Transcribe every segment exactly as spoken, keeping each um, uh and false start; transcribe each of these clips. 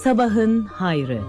Sabahın hayrı.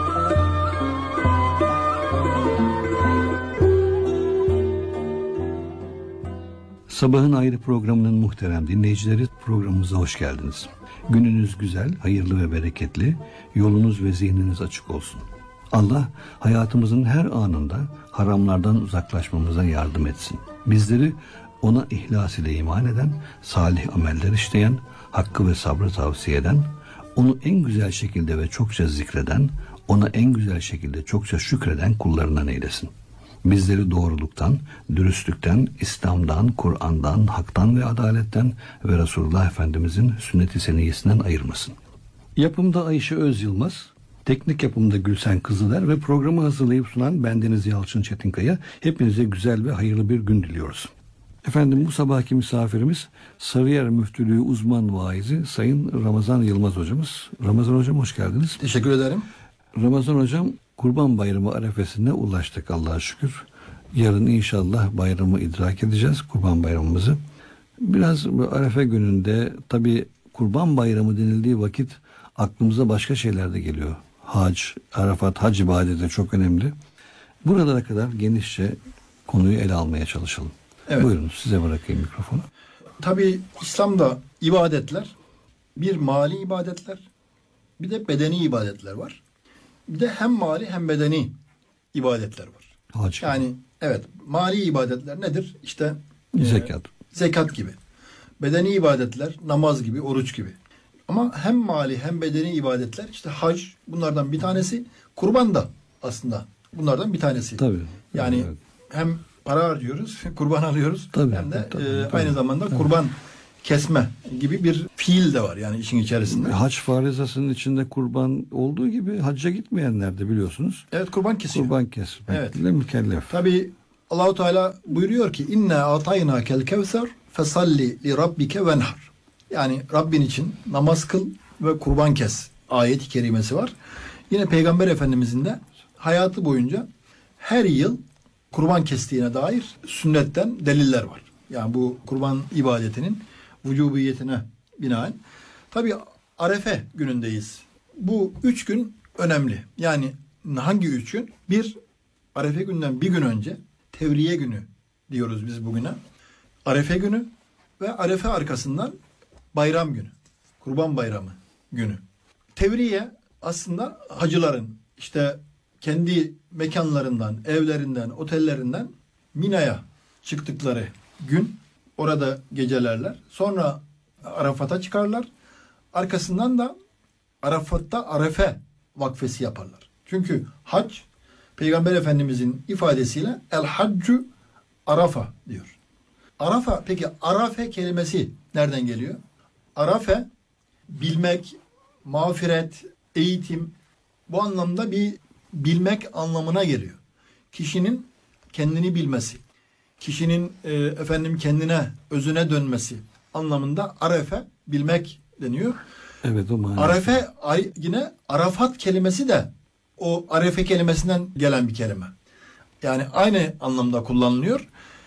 Sabahın Hayrı programının muhterem dinleyicileri, programımıza hoş geldiniz. Gününüz güzel, hayırlı ve bereketli, yolunuz ve zihniniz açık olsun. Allah hayatımızın her anında haramlardan uzaklaşmamıza yardım etsin. Bizleri ona ihlas ile iman eden, salih ameller işleyen, hakkı ve sabrı tavsiye eden, onu en güzel şekilde ve çokça zikreden, ona en güzel şekilde çokça şükreden kullarından eylesin. Bizleri doğruluktan, dürüstlükten, İslam'dan, Kur'an'dan, haktan ve adaletten ve Resulullah Efendimizin sünnet-i seniyyesinden ayırmasın. Yapımda Ayşe Öz Yılmaz, teknik yapımda Gülsen Kızıler ve programı hazırlayıp sunan bendeniz Yalçın Çetinkaya. Hepinize güzel ve hayırlı bir gün diliyoruz. Efendim, bu sabahki misafirimiz Sarıyer Müftülüğü uzman vaizi Sayın Ramazan Yılmaz hocamız. Ramazan hocam, hoş geldiniz. Teşekkür ederim. Ramazan hocam, Kurban Bayramı arefesine ulaştık Allah'a şükür. Yarın inşallah bayramı idrak edeceğiz, Kurban Bayramımızı. Biraz bu arefe gününde tabii Kurban Bayramı denildiği vakit aklımıza başka şeyler de geliyor. Hac, Arafat, hac ibadeti çok önemli. Buralara kadar genişçe konuyu ele almaya çalışalım. Evet. Buyurun, size bırakayım mikrofonu. Tabii İslam'da ibadetler, bir mali ibadetler, bir de bedeni ibadetler var. Bir de hem mali hem bedeni ibadetler var. Hac. Yani evet, mali ibadetler nedir? İşte zekat. E, zekat gibi. Bedeni ibadetler namaz gibi, oruç gibi. Ama hem mali hem bedeni ibadetler, işte hac bunlardan bir tanesi, kurban da aslında bunlardan bir tanesi. Tabii. Yani evet. hem para harcıyoruz, kurban alıyoruz, tabii, hem de tabii, e, tabii, aynı zamanda tabii. kurban kesme gibi bir fiil de var yani işin içerisinde. Hac farizasının içinde kurban olduğu gibi hacca gitmeyenler de biliyorsunuz. Evet, kurban kesiyor. Kurban kesmekle evet. mükellef. Tabii Allahu Teala buyuruyor ki inna ataynakel kevser fesalli li rabbike venhar. Yani Rabbin için namaz kıl ve kurban kes ayet-i kerimesi var. Yine Peygamber Efendimizin de hayatı boyunca her yıl kurban kestiğine dair sünnetten deliller var. Yani bu kurban ibadetinin vücubiyetine binaen. Tabii Arefe günündeyiz. Bu üç gün önemli. Yani hangi üç gün? Bir, Arefe gününden bir gün önce Tevriye günü diyoruz biz bugüne. Arefe günü ve Arefe arkasından bayram günü. Kurban bayramı günü. Tevriye aslında hacıların işte kendi mekanlarından, evlerinden, otellerinden Mina'ya çıktıkları gün, orada gecelerler. Sonra Arafat'a çıkarlar. Arkasından da Arafat'ta Arefe vakfesi yaparlar. Çünkü hac, Peygamber Efendimizin ifadesiyle el haccu Arafa diyor. Arafa, peki Arafe kelimesi nereden geliyor? Arafe, bilmek, mağfiret, eğitim, bu anlamda bir bilmek anlamına geliyor. Kişinin kendini bilmesi, kişinin e, efendim kendine, özüne dönmesi anlamında Arefe, bilmek deniyor. Evet, o manası. Arefe yine Arafat kelimesi de o Arefe kelimesinden gelen bir kelime. Yani aynı anlamda kullanılıyor.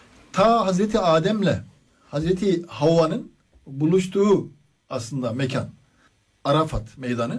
Ta Hazreti Adem'le Hazreti Havva'nın buluştuğu aslında mekan Arafat meydanı.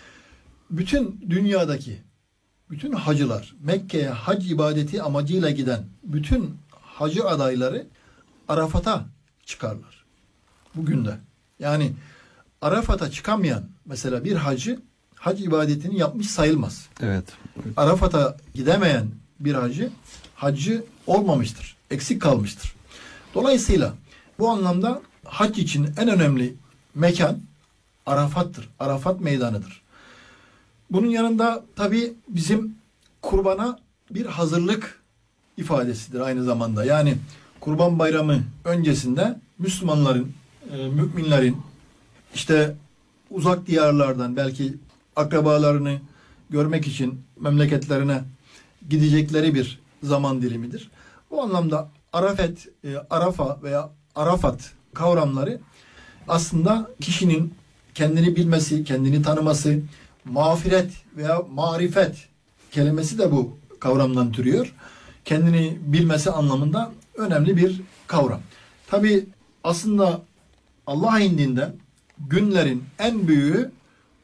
Bütün dünyadaki bütün hacılar, Mekke'ye hac ibadeti amacıyla giden bütün hacı adayları Arafat'a çıkarlar. Bugün de. Yani Arafat'a çıkamayan mesela bir hacı hac ibadetini yapmış sayılmaz. Evet. Arafat'a gidemeyen bir hacı haccı olmamıştır. Eksik kalmıştır. Dolayısıyla bu anlamda hac için en önemli mekan Arafat'tır. Arafat meydanıdır. Bunun yanında tabii bizim kurbana bir hazırlık ifadesidir aynı zamanda. Yani Kurban Bayramı öncesinde Müslümanların, e, müminlerin işte uzak diyarlardan belki akrabalarını görmek için memleketlerine gidecekleri bir zaman dilimidir. Bu anlamda Arafat, e, Arafa veya Arafat kavramları aslında kişinin kendini bilmesi, kendini tanıması, mağfiret veya marifet kelimesi de bu kavramdan türüyor. Kendini bilmesi anlamında önemli bir kavram. Tabi aslında Allah indinde günlerin en büyüğü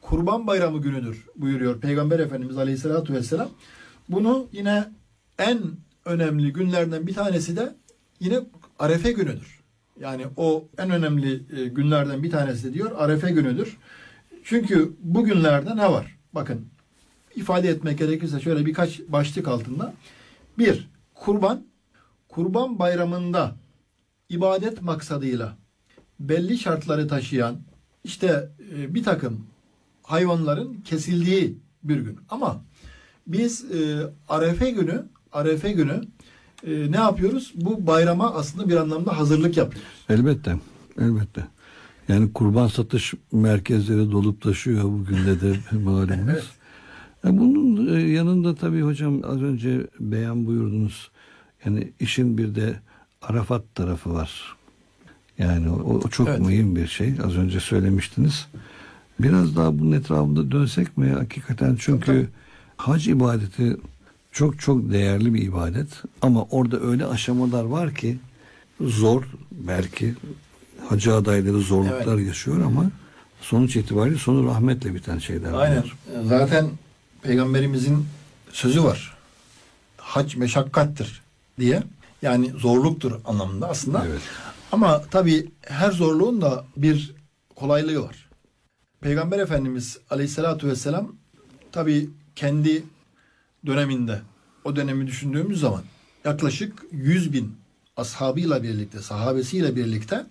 Kurban Bayramı günüdür buyuruyor Peygamber Efendimiz Aleyhisselatü Vesselam. Bunu yine en önemli günlerden bir tanesi de yine Arefe günüdür. Yani o en önemli e, günlerden bir tanesi de diyor Arefe günüdür. Çünkü bu günlerde ne var? Bakın ifade etmek gerekirse şöyle birkaç başlık altında. Bir, kurban. Kurban bayramında ibadet maksadıyla belli şartları taşıyan işte e, bir takım hayvanların kesildiği bir gün. Ama biz e, Arefe günü Arefe günü e, ne yapıyoruz? Bu bayrama aslında bir anlamda hazırlık yapıyoruz. Elbette. Elbette. Yani kurban satış merkezleri dolup taşıyor bugün de de malumunuz. Evet. E bunun yanında tabii hocam az önce beyan buyurdunuz. Yani işin bir de Arafat tarafı var. Yani o, o çok Evet. mühim bir şey. Az önce söylemiştiniz. Biraz daha bunun etrafında dönsek mi? Hakikaten çünkü Tabii. hac ibadeti çok çok değerli bir ibadet. Ama orada öyle aşamalar var ki zor belki hacı adayları zorluklar Evet. yaşıyor ama sonuç itibariyle sonu rahmetle biten şeyler Aynen. var. Zaten Peygamberimizin sözü var. Hac meşakkattir diye. Yani zorluktur anlamında aslında. Evet. Ama tabii her zorluğun da bir kolaylığı var. Peygamber Efendimiz Aleyhisselatü Vesselam tabii kendi döneminde o dönemi düşündüğümüz zaman yaklaşık yüz bin ashabıyla birlikte, sahabesiyle birlikte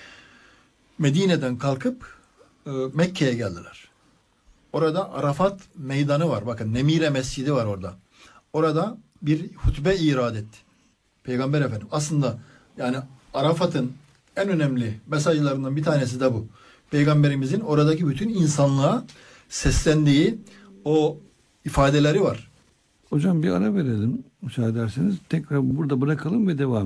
Medine'den kalkıp e, Mekke'ye geldiler. Orada Arafat meydanı var. Bakın Nemire Mescidi var orada. Orada bir hutbe irad etti. Peygamber Efendimiz. Aslında yani Arafat'ın en önemli mesajlarından bir tanesi de bu. Peygamberimizin oradaki bütün insanlığa seslendiği o ifadeleri var. Hocam bir ara verelim müsaade ederseniz. Tekrar burada bırakalım ve devam